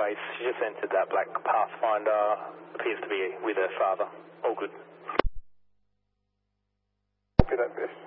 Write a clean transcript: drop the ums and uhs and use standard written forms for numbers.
base. She just entered that black Pathfinder. Appears to be with her father. All good. Copy that, Biff.